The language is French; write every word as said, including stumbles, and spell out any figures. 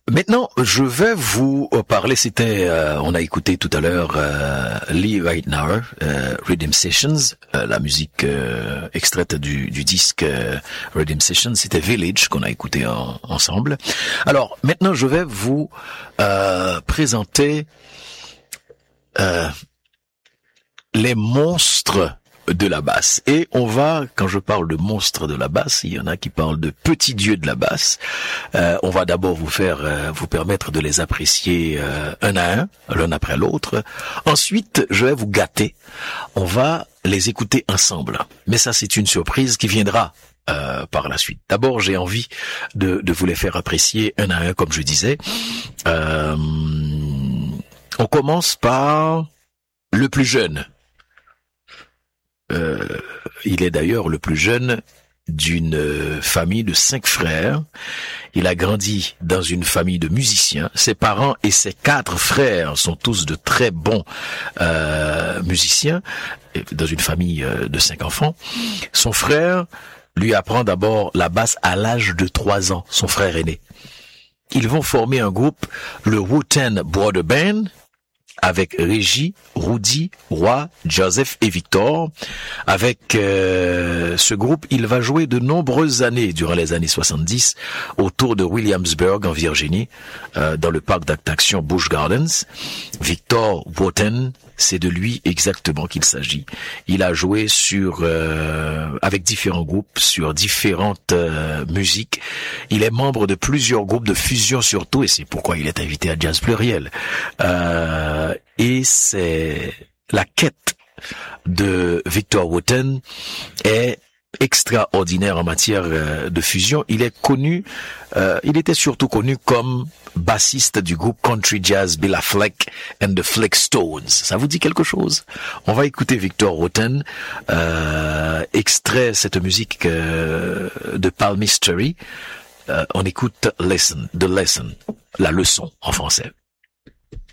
Maintenant, je vais vous parler, c'était, euh, on a écouté tout à l'heure euh, Lee Ritenour, euh, Rhythm Sessions, euh, la musique euh, extraite du, du disque euh, Rhythm Sessions, c'était Village qu'on a écouté en, ensemble. Alors, maintenant, je vais vous euh, présenter euh, les monstres de la basse. Et on va, quand je parle de monstres de la basse, il y en a qui parlent de petits dieux de la basse. Euh, on va d'abord vous faire, euh, vous permettre de les apprécier euh, un à un, l'un après l'autre. Ensuite, je vais vous gâter. On va les écouter ensemble. Mais ça, c'est une surprise qui viendra euh, par la suite. D'abord, j'ai envie de, de vous les faire apprécier un à un, comme je disais. Euh, on commence par le plus jeune. Euh, il est d'ailleurs le plus jeune d'une famille de cinq frères. Il a grandi dans une famille de musiciens. Ses parents et ses quatre frères sont tous de très bons euh, musiciens, dans une famille euh, de cinq enfants. Son frère lui apprend d'abord la basse à l'âge de trois ans, son frère aîné. Ils vont former un groupe, le Wu-Tang Brother Band, avec Reggie, Rudy, Roy, Joseph et Victor. Avec euh, ce groupe, il va jouer de nombreuses années, durant les années soixante-dix, autour de Williamsburg, en Virginie, euh, dans le parc d'attractions Busch Gardens. Victor Wooten, c'est de lui exactement qu'il s'agit. Il a joué sur euh, avec différents groupes, sur différentes euh, musiques. Il est membre de plusieurs groupes de fusion surtout, et c'est pourquoi il est invité à Jazz Pluriel. Euh, et c'est la quête de Victor Wooten est extraordinaire en matière euh, de fusion. Il est connu, euh, il était surtout connu comme bassiste du groupe country jazz Billa Fleck and the Fleck Stones. Ça vous dit quelque chose? On va écouter Victor Wooten, euh, extrait cette musique euh, de Palm Mystery. Euh, on écoute Lesson, The Lesson, la leçon en français.